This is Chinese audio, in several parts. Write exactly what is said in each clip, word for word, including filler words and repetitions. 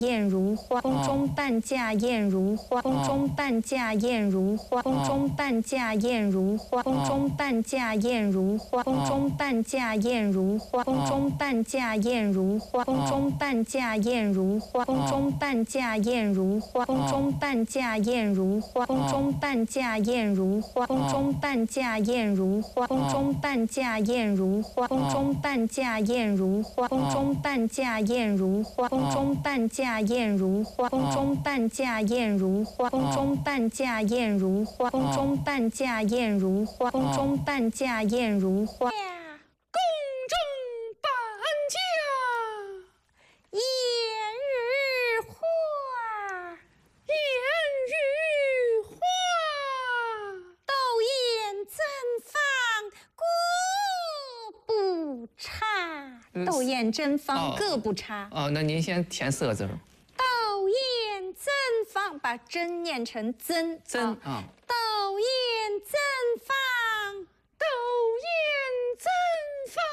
燕如花，宫中伴驾燕如花，宫中伴驾燕如花，宫中伴驾燕如花，宫中伴驾燕如花，宫中伴驾燕如花，宫中伴驾燕如花，宫中伴驾燕如花，宫中伴驾燕如花，宫中伴驾燕如花，宫中伴驾燕如花，宫中伴驾燕如花，宫中伴驾燕如花，宫中伴驾燕如花，宫中伴驾燕如花，宫中伴驾燕如花，宫中伴驾燕如花，宫中伴驾燕如花，宫中伴驾燕如花，宫中伴驾燕如花。 宫中伴驾燕如花，燕如花，斗艳珍芳各不差。斗艳珍芳各不差。 哦，那您先填四个字。 斗艳珍芳，把珍念成增。 增啊。 斗艳珍芳，斗艳珍芳，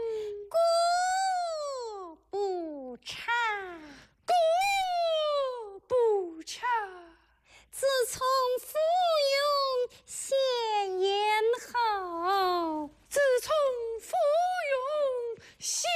各不差，各不差。自从附庸县言后，自从附庸县